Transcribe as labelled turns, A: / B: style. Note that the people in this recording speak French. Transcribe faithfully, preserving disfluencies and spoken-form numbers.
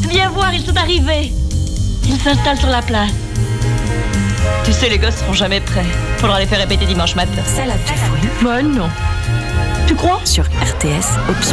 A: Viens voir, ils sont arrivés. Ils s'installent sur la place. Tu sais, les gosses seront jamais prêts. Faudra les faire répéter dimanche matin.
B: Salade de fruits
A: Bah non. Tu crois?
B: sur R T S Option.